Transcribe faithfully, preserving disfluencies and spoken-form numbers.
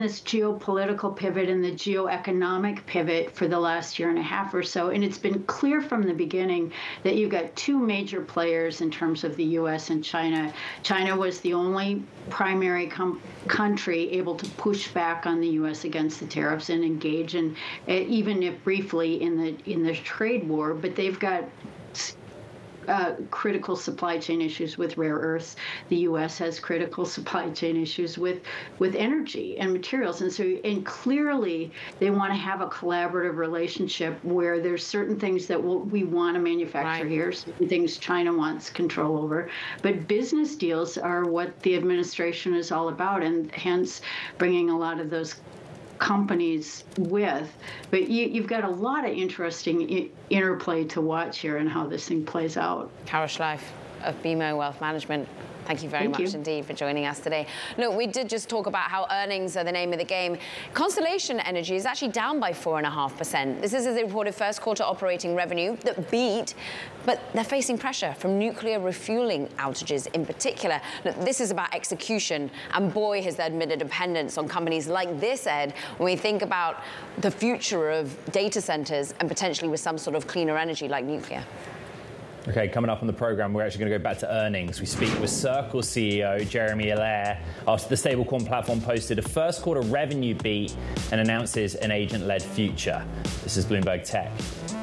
this geopolitical pivot and the geoeconomic pivot for the last year and a half or so. And it's been clear from the beginning that you've got two major players in terms of the U S and China. China was the only primary com- country able to push back on the U S against the tariffs and engage in, uh, even if briefly, in the in the trade war. But they've got Uh, critical supply chain issues with rare earths. The U S has critical supply chain issues with with energy and materials, and so and clearly they want to have a collaborative relationship where there's certain things that we'll, we want to manufacture right. here, certain things China wants control over, but business deals are what the administration is all about, and hence bringing a lot of those companies with. But you, you've got a lot of interesting I- interplay to watch here and how this thing plays out. Carol Schleif of B M O Wealth Management, thank you very Thank much you. indeed for joining us today. Look, we did just talk about how earnings are the name of the game. Constellation Energy is actually down by four point five percent. This is as they reported first quarter operating revenue that beat, but they're facing pressure from nuclear refueling outages in particular. Look, this is about execution, and boy, has there been a dependence on companies like this, Ed, when we think about the future of data centers and potentially with some sort of cleaner energy like nuclear. Okay, coming up on the program, we're actually going to go back to earnings. We speak with Circle C E O Jeremy Allaire after the stablecoin platform posted a first quarter revenue beat and announces an agent-led future. This is Bloomberg Tech.